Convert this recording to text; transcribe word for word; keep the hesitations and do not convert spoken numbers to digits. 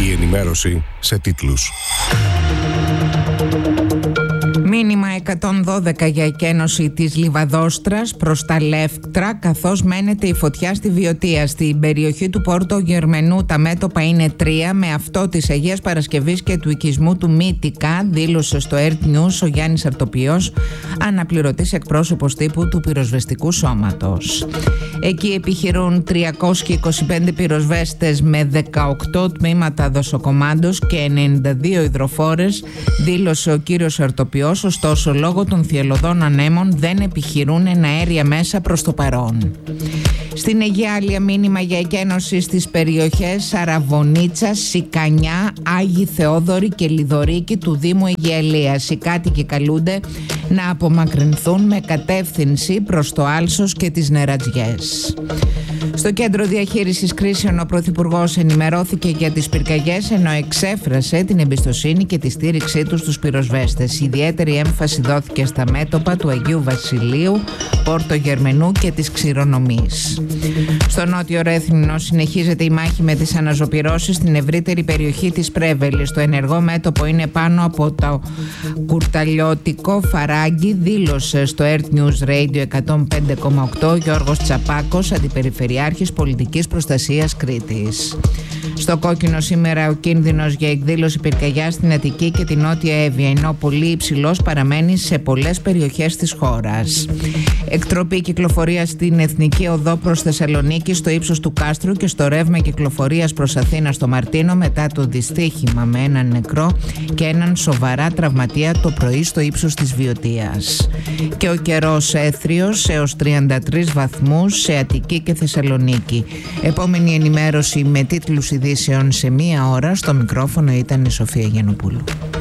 Η ενημέρωση σε τίτλους. Μήνυμα εκατόν δώδεκα για εκένωση της Λιβαδόστρας προς τα Λεύκτρα, καθώς μένεται η φωτιά στη Βιωτία. Στην περιοχή του Πόρτο Γερμενού τα μέτωπα είναι τρία, με αυτό της Αγίας Παρασκευής και του οικισμού του Μύτικα, δήλωσε στο Earth News ο Γιάννης Αρτοπιός, αναπληρωτής εκπρόσωπος τύπου του πυροσβεστικού σώματος. Εκεί επιχειρούν τριακόσιοι είκοσι πέντε πυροσβέστες με δεκαοκτώ τμήματα δοσοκομάντος και ενενήντα δύο υδροφόρες, δήλωσε ο κύριος Αρτοπιός. Ωστόσο, λόγω των θυελλωδών ανέμων δεν επιχειρούν εναέρια μέσα προς το παρόν. Στην Αιγιάλεια μήνυμα για εκένωση στις περιοχές Σαραβωνίτσα, Σικανιά, Άγιοι Θεόδωροι και Λιδωρίκη του Δήμου Αιγιαλίας. Οι κάτοικοι καλούνται να απομακρυνθούν με κατεύθυνση προς το Άλσος και τις Νερατζιές. Στο Κέντρο Διαχείρισης Κρίσεων ο Πρωθυπουργός ενημερώθηκε για τις πυρκαγιές, ενώ εξέφρασε την εμπιστοσύνη και τη στήριξή του στους πυροσβέστες. Ιδιαίτερη έμφαση δόθηκε στα μέτωπα του Αγίου Βασιλείου, Πόρτο Γερμενού και της Ξηρονομής. Στο Νότιο Ρέθυμνο συνεχίζεται η μάχη με τις αναζωπυρώσεις στην ευρύτερη περιοχή της Πρέβελης. Το ενεργό μέτωπο είναι πάνω από το κουρταλιώτικο Φαράγγι, δήλωσε στο Earth News Radio εκατόν πέντε κόμμα οκτώ ο Γιώργος Τσαπάκος, Αντιπεριφερειάρχης Πολιτικής Προστασίας Κρήτης. Στο κόκκινο σήμερα ο κίνδυνος για εκδήλωση πυρκαγιάς στην Αττική και την Νότια Εύβοια, ενώ πολύ υψηλός παραμένει σε πολλές περιοχές της χώρας. Εκτροπή κυκλοφορία στην Εθνική Οδό προς Θεσσαλονίκη στο ύψος του Κάστρου και στο ρεύμα κυκλοφορίας προς Αθήνα στο Μαρτίνο μετά το δυστύχημα με έναν νεκρό και έναν σοβαρά τραυματία το πρωί στο ύψος της Βιωτίας. Και ο καιρός έθριος έως τριάντα τρεις βαθμούς σε Αττική και Θεσσαλονίκη. Επόμενη ενημέρωση με τίτλους ειδήσεων σε μία ώρα. Στο μικρόφωνο ήταν η Σοφία Γιαννοπούλου.